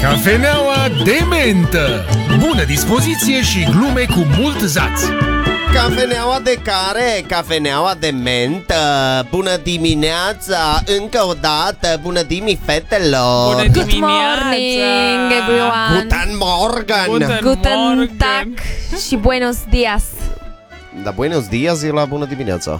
Cafeneaua de mentă. Bună dispoziție și glume cu mult zaț. Cafeneaua de care? Cafeneaua de mentă. Bună dimineața. Încă o dată. Bună dimi, fetelor. Bună Good morning, everyone. Guten Morgen. Guten Tag și buenos dias. Da, buenos dias e la bună dimineața.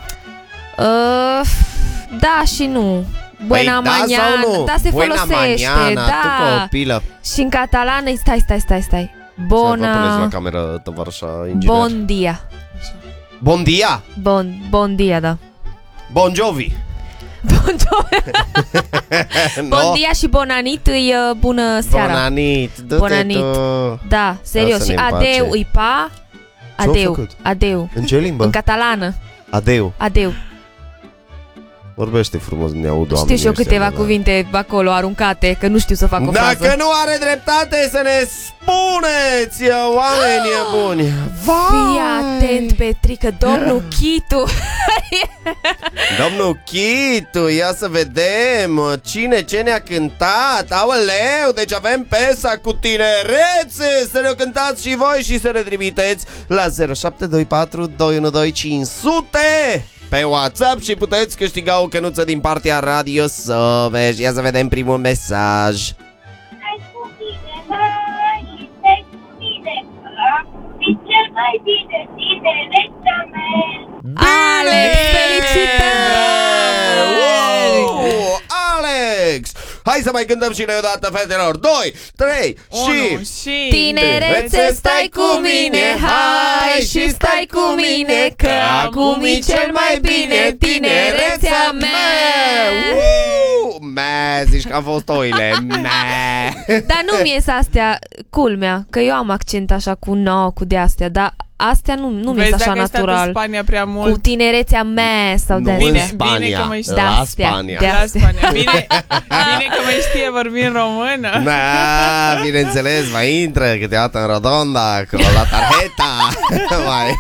Da și nu. Buena da sau mañana. nu? Da, se Buena folosește. mañana, tu Da. copilă. Și în catalană, stai. Să vă puneți la Bona. cameră, tovarășa inginer. Bon dia. Bon dia. Bon dia, da. Bon Jovi. Bon dia și bonanit îi bună seara. Bonanit. Bonanit. Da, serios. Lasă-ne Și în pace. adeu îi pa. Ce-au Adeu. făcut? Adeu. În ce limbă? În catalană. Adeu. Adeu. Vorbește frumos, ne aud, Doamne. Știu și eu câteva iertă-mă, cuvinte acolo aruncate, că nu știu să fac o frază. Dacă nu are dreptate să ne spuneți, oameni buni. Fii atent, Petrică, domnul Chitu. Domnul Chitu, ia să vedem cine ce ne-a cântat. Aoleu, deci avem piesa cu tinerețe. Să ne cântați și voi și să ne trimiteți la 0724 212 500 pe WhatsApp și puteți câștiga o cănuță din partea Radio Soveș. Ia să vedem primul mesaj. Stai cu mine, hai, stai cu mine, fi cel mai bine, tinerețea mea. Alex, felicitări! Alex! Hai să mai cântăm și noi odată, fetelor. 2, 3 și... Tinerețe, stai cu mine, hai și stai cu mine, că acum e cel mai bine, tinerețea mea. Mea, zici că am fost oile. Mea. Dar nu-mi ies astea, culmea, că eu am accent așa cu no, cu de-astea, dar astea nu-mi ies așa natural. În Spania prea mult. Cu tinerețea mea sau Nu de-astea. în Bine Spania, că mai știi. la De-astea, Spania. de- La Spania. Bine că mai știe vorbi în română. Da, bineînțeles, mai intră câteodată în Rodonda cu la tarjeta. Mai...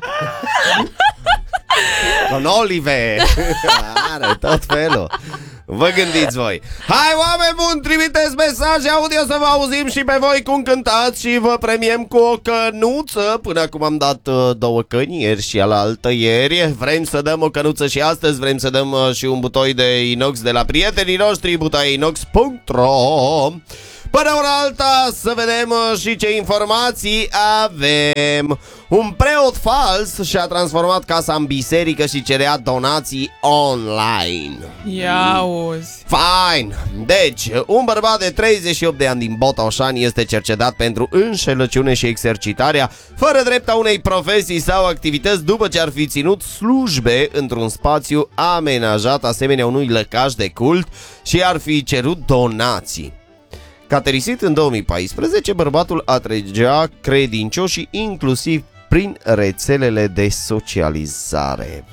Con olive. Are tot felul. Vă gândiți voi. Hai, oameni buni, trimiteți mesaje audio să vă auzim și pe voi cum cântați și vă premiem cu o cănuță. Până acum am dat 2 căni, ieri și alaltă ieri. Vrem să dăm o cănuță și astăzi. Vrem să dăm și un butoi de inox de la prietenii noștri, butoiinox.ro. Până una alta să vedem și ce informații avem. Un preot fals și-a transformat casa în biserică și cerea donații online. Ia auzi. Fine. Deci, un bărbat de 38 de ani din Botoșani este cercetat pentru înșelăciune și exercitarea fără drept a unei profesii sau activități după ce ar fi ținut slujbe într-un spațiu amenajat asemenea unui lăcaș de cult și ar fi cerut donații. Caterisit în 2014, bărbatul atragea credincioșii inclusiv prin rețelele de socializare.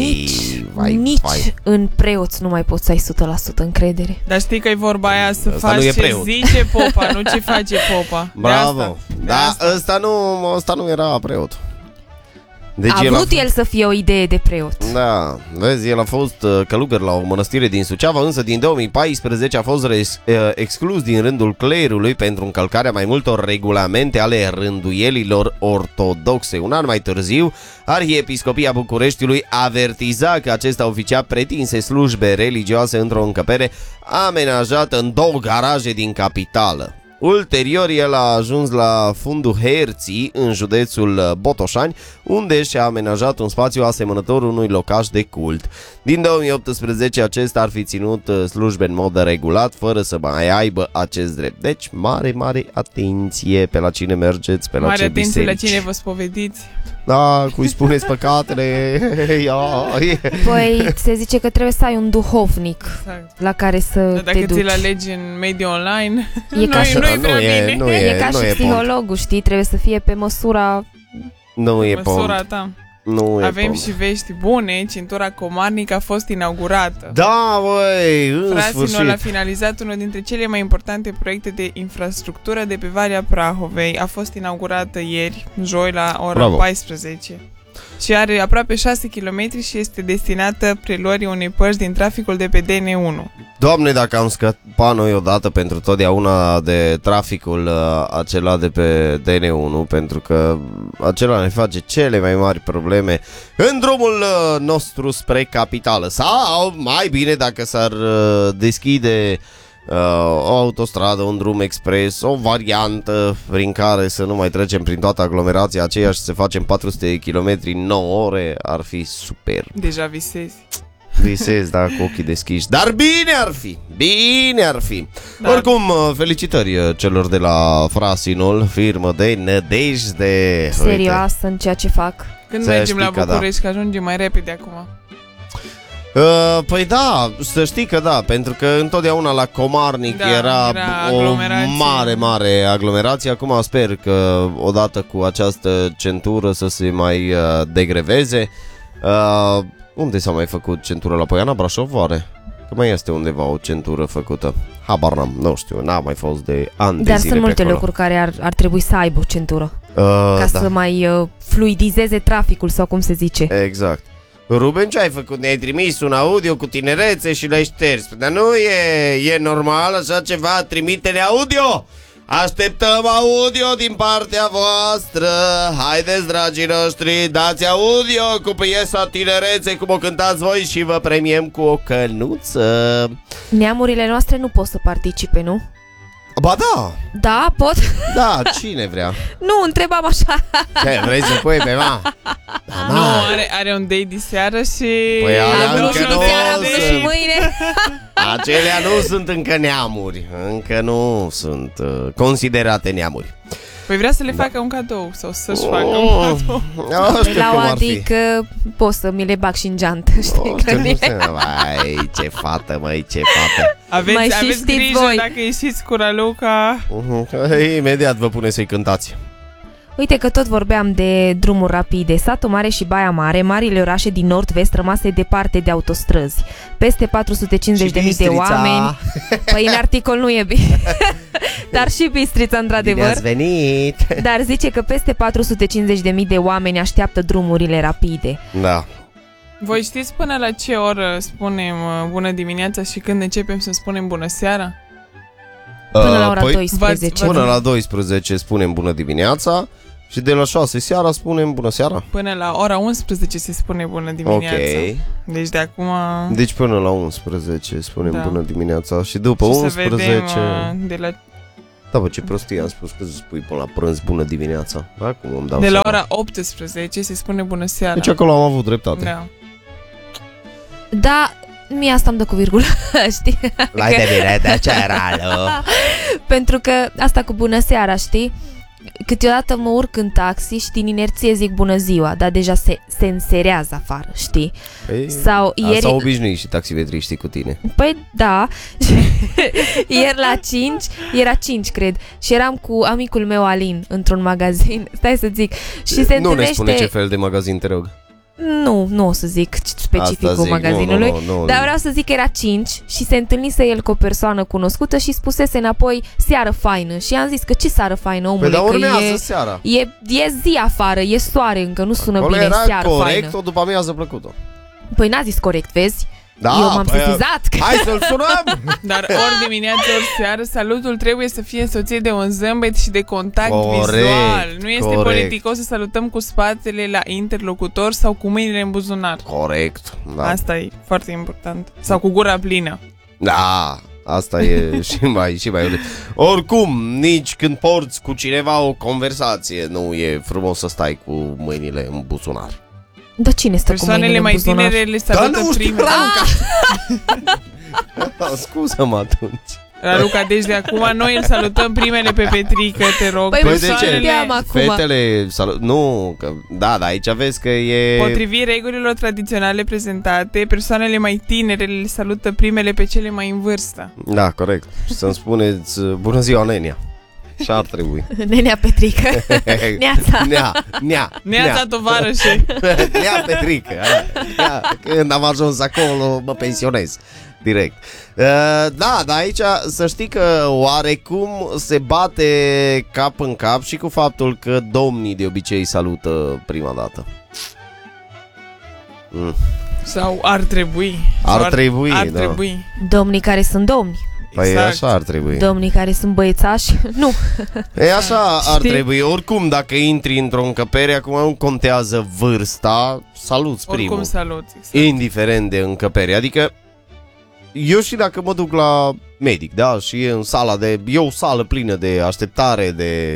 Nici în preoți nu mai poți să ai 100% încredere. Dar știi că e vorba aia să Ăsta faci nu e ce preot. zice popa, nu ce face popa. Bravo. De Da, asta. ăsta nu era preot. Deci A vrut el să fie o idee de preot. Da, vezi, el a fost călugăr la o mănăstire din Suceava, însă din 2014 a fost exclus din rândul clerului pentru încălcarea mai multor regulamente ale rânduielilor ortodoxe. Un an mai târziu, Arhiepiscopia Bucureștiului avertiza că acesta oficia pretinse slujbe religioase într-o încăpere amenajată în 2 garaje din capitală. Ulterior, el a ajuns la fundul Herții, în județul Botoșani, unde și-a amenajat un spațiu asemănător unui locaș de cult. Din 2018, acesta ar fi ținut slujbe în mod regulat, fără să mai aibă acest drept. Deci, mare atenție pe la cine mergeți, pe la Mare ce atenție la biserici. cine vă spovediți. Da, cui spuneți păcatele. Păi se zice că trebuie să ai un duhovnic Exact. la care să Dar te dacă duci. ți-l alegi în mediul online, E ca și- nu-i prea bine. nu E ca nu și e psihologul, știi? Trebuie să fie pe măsura... Nu e Măsura pont. ta. Nu e Avem pont. și vești bune. Cintura Comarnic a fost inaugurată. Da, băi, în Fraților, a sfârșit. finalizat unul dintre cele mai importante proiecte de infrastructură de pe Valea Prahovei. A fost inaugurată ieri, joi, la ora Bravo. 14. Și are aproape 6 km și este destinată preluării unei părți din traficul de pe DN1. Doamne, dacă am scăpat noi odată pentru totdeauna de traficul acela de pe DN1, pentru că acela ne face cele mai mari probleme în drumul nostru spre capitală. Sau, mai bine, dacă s-ar deschide o autostradă, un drum expres, o variantă prin care să nu mai trecem prin toată aglomerația aceea și să facem 400 de km în 9 ore, ar fi super. Deja visezi. Visez, da, cu ochii deschiși. Dar bine ar fi, bine ar fi. Da. Oricum, felicitări celor de la Frasinol, firmă de nădejde. Serioasă în ceea ce fac. Când Să mergem la știi că București, că ajungem mai repede acum. Păi da, să știi că da, pentru că întotdeauna la Comarnic Da, era era o aglomerație. mare aglomerație. Acum sper că odată cu această centură să se mai degreveze. Unde s-a mai făcut centură? La Poiana Brașov, oare? Că mai este undeva o centură făcută. Habar n-am, nu știu, n-am mai fost de ani de Dar zile sunt pe multe acolo. locuri care ar trebui să aibă o centură ca Da. să mai fluidizeze traficul sau cum se zice. Exact. Ruben, ce ai făcut? Ne-ai trimis un audio cu tinerețe și l-ai șters. Dar nu e normal așa ceva? Trimite-ne audio! Așteptăm audio din partea voastră. Haideți, dragii noștri, dați audio cu piesa Tinerețe, cum o cântați voi, și vă premiem cu o cănuță. Neamurile noastre nu pot să participe, nu? Ba da, Da, pot? da, cine vrea? Nu, întrebam așa. Ce, vrei să pui pe ma? Nu, are un date de seară și... Păi alea Am încă și nu seara până sunt. și mâine. Acelea nu sunt încă neamuri. Încă nu sunt considerate neamuri. Păi vrea să le facă un cadou sau să-și facă un cadou. Nu știu La cum o ar fi. adică pot să mi le bag și în geantă, știi? Știu, nu știu. Vai, ce fată, măi, ce fată. Aveți Mai și știți grijă voi. dacă ieșiți cu Raluca. Imediat vă pune să-i cântați. Uite că tot vorbeam de drumuri rapide. Satul Mare și Baia Mare, marile orașe din nord-vest rămase departe de autostrăzi. Peste 450.000 de oameni. Păi în articol nu e bine. Dar și Bistrița, într-adevăr. Bine ați venit. Dar zice că peste 450.000 de oameni așteaptă drumurile rapide. Da. Voi știți până la ce oră spunem bună dimineața și când începem să spunem bună seara? Până la ora Păi, 12. până la 12 spunem bună dimineața și de la 6 seara spunem bună seara. Până la ora 11 se spune bună dimineața. Ok. Deci de acum... Deci până la 11 spunem Da. bună dimineața și după și 11... să vedem de la, Da, bă, ce prostie, am spus că spui până la prânz bună dimineața. Acum îmi dau de la seama. ora 18 se spune bună seara. Deci acolo am avut dreptate. Da. Da, mie asta îmi dă cu virgulă, știi? Lai de bine, de ce era, Pentru că asta cu bună seara, știi? Câteodată mă urc în taxi și din inerție zic bună ziua, dar deja se înserează afară, știi? Păi, Sau asta ieri... au obișnuit și taximetriștii cu tine. Păi da, ieri la 5, era 5 cred, și eram cu amicul meu Alin într-un magazin, stai să zic, și se Nu ne întâlnește... spune ce fel de magazin, te rog. Nu o să zic specificul Asta zic, magazinului, nu. dar vreau să zic că era 5 și se întâlnise el cu o persoană cunoscută și spusese înapoi seară faină și am zis că ce seară faină, omule, Păi, dar că urmează seara. e zi afară, e soare încă, nu sună Acolo bine era seară corect, faină. o după amiază plăcută. Păi n-a zis corect, vezi? Da, Eu m-am păi, sesizat. hai să-l sunăm! Dar ori dimineață, ori seară, salutul trebuie să fie însoțit de un zâmbet și de contact Corect, vizual. Nu este corect. politicos să salutăm cu spatele la interlocutor sau cu mâinile în buzunar. Corect, da. Asta e foarte important. Sau cu gura plină. Da, asta e și mai ușor. Oricum, nici când porți cu cineva o conversație, nu e frumos să stai cu mâinile în buzunar. Dar cine stă cu mâinile Persoanele în mai buzunar? tinere le salută nu știu, prima. Scuză-mă atunci. Raluca, deci de acum noi îl salutăm primele pe Petrică, te rog. Păi, Păi de ce? știam acum. Fetele, nu, că, da, aici vezi că e... Potrivit regulilor tradiționale prezentate, persoanele mai tinere le salută primele pe cele mai în vârstă. Da, corect. Și să-mi spuneți bună ziua, Nenia. Și ar trebui. Nenea Petrică. Neața. Neața tovarășe. Nea Petrică. Când am ajuns acolo, mă pensionez direct. Da, dar aici să știi că oarecum se bate cap în cap și cu faptul că domnii de obicei salută prima dată. Sau ar trebui. Ar trebui, ar da. trebui. Domnii care sunt domni. Păi Exact. așa ar trebui. Domnii care sunt băiețași. Nu. E așa ar Știi? trebui. Oricum, dacă intri într-o încăpere, acum nu contează vârsta, saluți primul. Oricum salut. Exact. Indiferent de încăpere. Adică eu și dacă mă duc la medic, da, și e în sala e o sală plină de așteptare de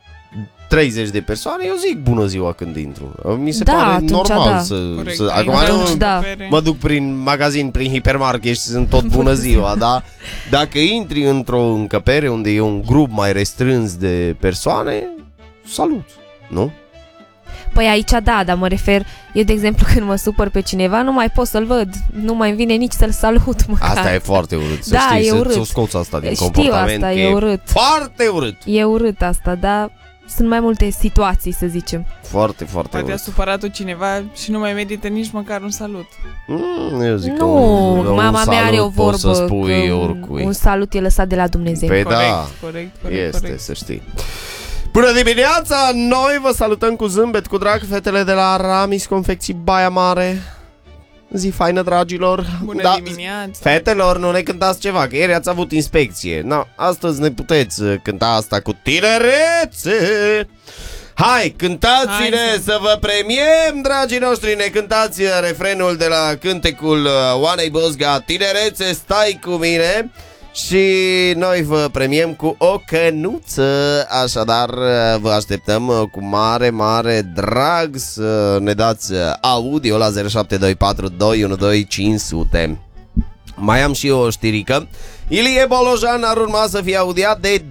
30 de persoane, eu zic bună ziua când intru. Mi se Da, pare atunci normal da. Corect. să acum Atunci nu da. mă duc prin magazin, prin hipermarket și sunt tot bună ziua, da? Dacă intri într-o încăpere unde e un grup mai restrâns de persoane, salut, nu? Păi aici da, dar mă refer, eu de exemplu când mă supăr pe cineva, nu mai pot să-l văd, nu mai vine nici să-l salut măcar. Asta e foarte urât, să Da, știi, e urât. să o scoți asta din Știu comportament. asta, că e urât. Foarte urât. E urât asta, dar sunt mai multe situații, să zicem. Foarte, foarte Poate a urât. supărat-o cineva și nu mai merită nici măcar un salut. Eu zic că Nu, un mama mea are o salut poți vorbă să spui că oricui. un salut e lăsat de la Dumnezeu. Păi Corect, da, corect, este, corect. să știi. Bună dimineața! Noi vă salutăm cu zâmbet, cu drag, fetele de la Ramis Confecții Baia Mare. Zi faină, dragilor. Bună dimineața. Fetelor, nu ne cântați ceva, că ieri ați avut inspecție. Na, astăzi ne puteți cânta asta cu tinerețe. Hai, cântați-ne Hai să vă premiem, dragii noștri. Ne cântați refrenul de la cântecul Oanei Bozga, Tinerețe, stai cu mine. Și noi vă premiem cu o cănuță. Așadar vă așteptăm cu mare, mare drag să ne dați audio la 0724 212 500. Mai am și eu o știrică. Ilie Bolojan ar urma să fie audiat de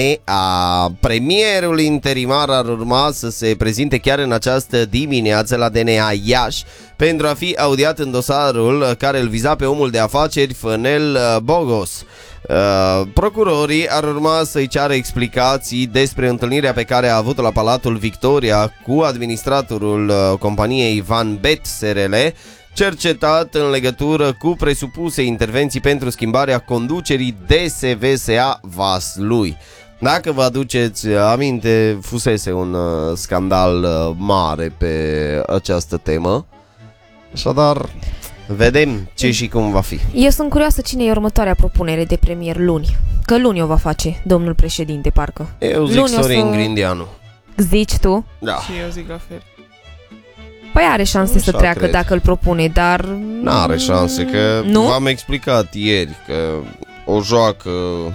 DNA. Premierul interimar ar urma să se prezinte chiar în această dimineață la DNA Iași pentru a fi audiat în dosarul care îl viza pe omul de afaceri Fănel Bogos. Procurorii ar urma să-i ceară explicații despre întâlnirea pe care a avut-o la Palatul Victoria cu administratorul companiei Van Bet SRL, cercetat în legătură cu presupuse intervenții pentru schimbarea conducerii DSVSA Vaslui. Dacă vă aduceți aminte, fusese un scandal mare pe această temă. Așadar, vedem ce și cum va fi. Eu sunt curioasă cine e următoarea propunere de premier luni. Că luni o va face domnul președinte, parcă. Eu zic Luni o Sorin să- Grindeanu. Zici tu? Da. Și eu zic la fel. Păi are șanse Așa să treacă cred. dacă îl propune, dar... N-are șanse, că Nu? v-am explicat ieri că o joacă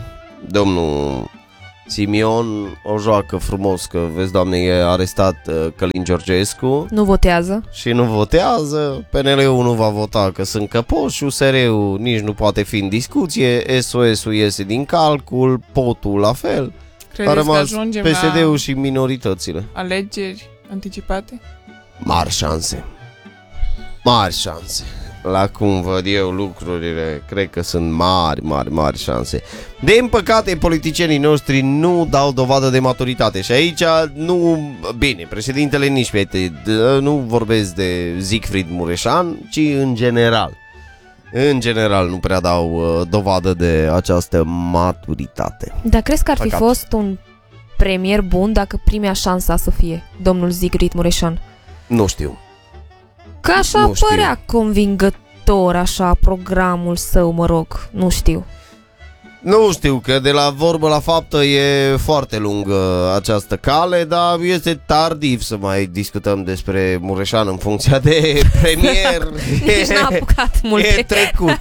domnul Simion, o joacă frumos, că vezi, Doamne, e arestat Călin Georgescu Nu votează. și nu votează, PNL-ul nu va vota că sunt căpoși, USR-ul nici nu poate fi în discuție, SOS-ul iese din calcul, POT-ul la fel, a Credeți că rămas ajungem PSD-ul la și minoritățile. alegeri anticipate? Mari șanse. Mari șanse. La cum văd eu lucrurile, cred că sunt mari șanse. Din păcate, politicienii noștri nu dau dovadă de maturitate și aici nu... Bine, președintele nici pe nu vorbesc de Siegfried Mureșan, ci în general. În general nu prea dau dovadă de această maturitate. Dar crezi că ar fi Păcat. fost un premier bun dacă primea șansa să fie domnul Siegfried Mureșan? Nu știu. Că așa Nu știu. părea convingător, așa, programul său, mă rog, nu știu. Nu știu, că de la vorbă la faptă e foarte lungă această cale, dar este tardiv să mai discutăm despre Mureșan în funcția de premier. Nici n-a apucat multe. E trecut.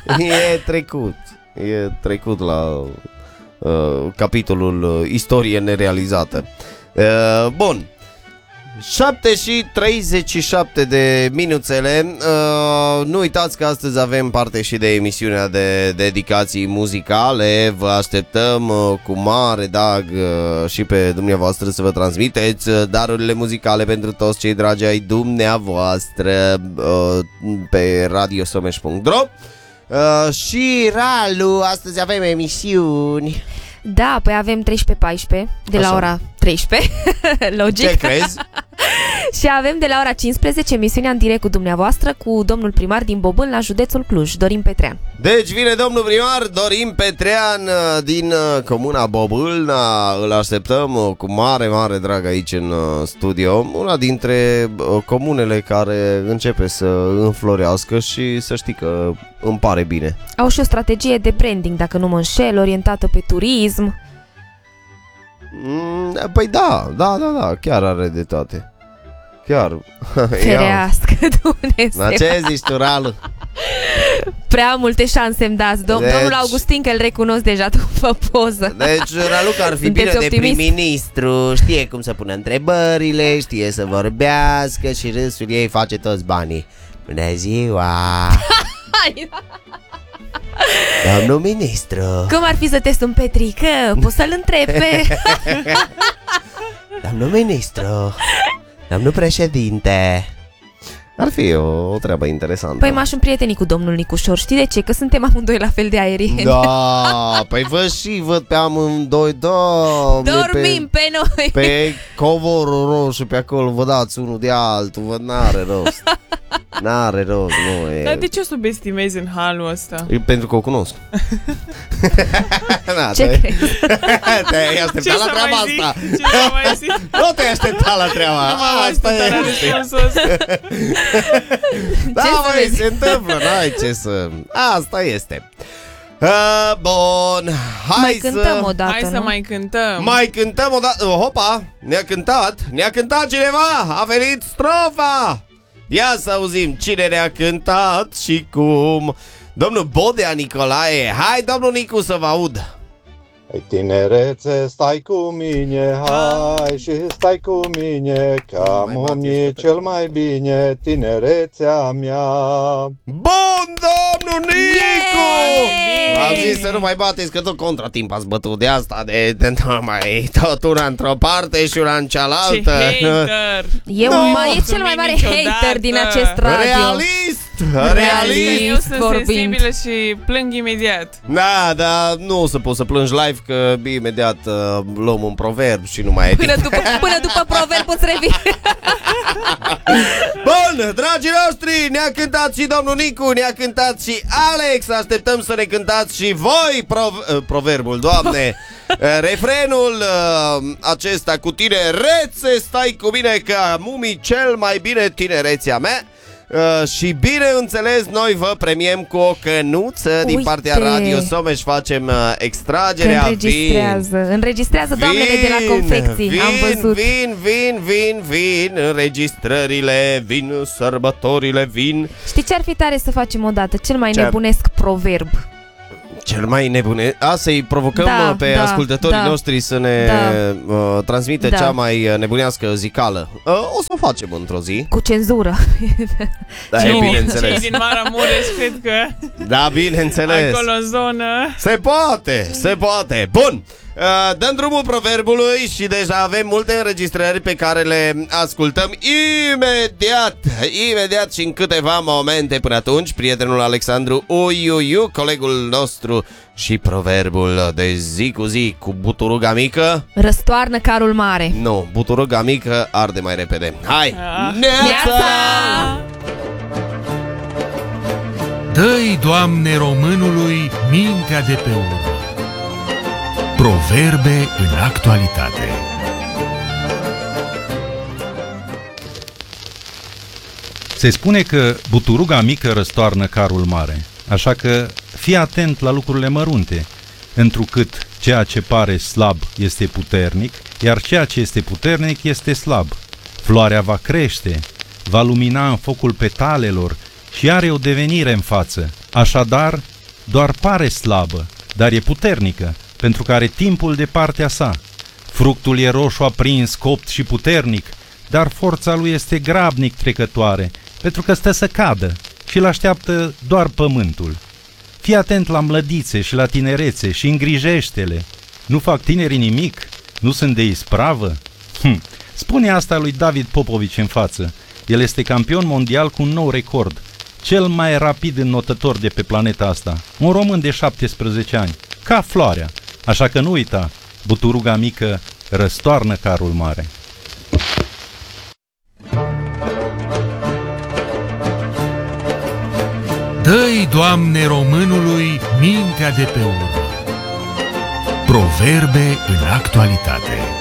E trecut la capitolul istorie nerealizată. Bun. 7 și 37 de minuțele. Nu uitați că astăzi avem parte și de emisiunea de dedicații muzicale. Vă așteptăm cu mare drag și pe dumneavoastră să vă transmiteți darurile muzicale pentru toți cei dragi ai dumneavoastră pe radiosomeș.ro. Și Ralu, astăzi avem emisiuni. Da, păi avem 13-14 de Așa. la ora 13. Logic. Ce crezi? Și avem de la ora 15 emisiunea în direct cu dumneavoastră cu domnul primar din Bobâl la județul Cluj, Dorin Petrean. Deci vine domnul primar Dorin Petrean din comuna Bobâlna. Îl așteptăm cu mare drag aici în studio. Una dintre comunele care începe să înflorească și să știi că îmi pare bine. Au și o strategie de branding, dacă nu mă înșel, orientată pe turism. Păi da, chiar are de toate. Chiar. Ferească Dumnezeu. La ce zici tu, Ralu? Prea multe șanse îmi dați, domnul Augustin, că îl recunosc deja după poză. Deci Raluca ar fi bine de prim-ministru. Știe cum să pună întrebările, știe să vorbească și râsul ei face toți banii. Bună ziua! Domnul ministru, cum ar fi să te sun Petrică? Poți să-l întrebi pe... domnul ministru, domnul președinte. Ar fi o treabă interesantă. Păi m-aș împrieteni cu domnul Nicușor. Știi de ce? Că suntem amândoi la fel de aerieni. Da, păi văd pe amândoi. Dormim pe noi. Pe covorul roșu pe acolo. Vă dați unul de altul. Vă n-are rost. N-are rost, nu e. Dar de ce o subestimezi în halul ăsta? Pentru că o cunosc. Ce crezi? Te-ai așteptat la treaba asta. Ce să mai zic? Nu te-ai așteptat la treaba asta. Da, măi, se întâmplă, n-ai ce să... Asta este. Bun, hai să cântăm o dată, hai să mai cântăm. Mai cântăm o dată. Hopa, ne-a cântat cineva. A venit strofa. Ia să auzim cine ne-a cântat și cum. Domnul Bodea Nicolae. Hai, domnul Nicu, să vă aud. Hai, tinerețe, stai cu mine, hai și stai cu mine, că am omni cel mai bine, tinerețea mea. Bun, domnul Nicu! Yeah! Am zis să nu mai bateți, că tot contratimp ați bătut de asta, de mai tot una într-o parte și una în cealaltă. Ce hater! E cel mai mare hater din acest radio. Realist! Eu sunt sensibilă și plâng imediat. Da, dar nu o să poți să plângi live, că imediat luăm un proverb și nu mai e până după proverb îți revii. Bun, dragii noștri, ne-a cântat și domnul Nicu, ne-a cântat și Alex. Așteptăm să ne cântați și voi proverbul, Doamne. Refrenul acesta cu tinerețe, stai cu mine, că mumii cel mai bine, tinerețea mea. Și bineînțeles, noi vă premiem cu o cănuță. Uite, din partea Radio Someș facem extragerea. Înregistrează doamnele de la confecții. Am văzut. Vin înregistrările, vin sărbătorile, vin. Știi ce ar fi tare să facem odată? Cel mai nebunesc proverb. Cel mai nebune. Să-i provocăm pe ascultătorii noștri să ne transmită cea mai nebunească zicală. O să o facem într-o zi. Cu cenzură. Da, e bineînțeles. Cei din Maramureș cred că... Da, bineînțeles. Acolo în zonă. Se poate. Bun. Dăm drumul proverbului și deja avem multe înregistrări pe care le ascultăm imediat și în câteva momente. Până atunci, prietenul Alexandru Uiuiu, colegul nostru, și proverbul de zi cu zi cu buturuga mică răstoarnă carul mare. Nu, buturuga mică arde mai repede. Hai! Neața! Dă-i, Doamne, românului mintea de pe urmă. Proverbe în actualitate. Se spune că buturuga mică răstoarnă carul mare, așa că fii atent la lucrurile mărunte, întrucât ceea ce pare slab este puternic, iar ceea ce este puternic este slab. Floarea va crește, va lumina în focul petalelor și are o devenire în față. Așadar, doar pare slabă, dar e puternică, pentru că are timpul de partea sa. Fructul e roșu aprins, copt și puternic, dar forța lui este grabnic trecătoare, pentru că stă să cadă și îl așteaptă doar pământul. Fii atent la mlădițe și la tinerețe și îngrijește-le. Nu fac tinerii nimic? Nu sunt de ispravă? Spune asta lui David Popovici în față. El este campion mondial cu un nou record, cel mai rapid înnotător de pe planeta asta, un român de 17 ani, ca floarea. Așa că nu uita, buturuga mică răstoarnă carul mare. Dă-i, Doamne, românului mintea de pe urmă. Proverbe în actualitate.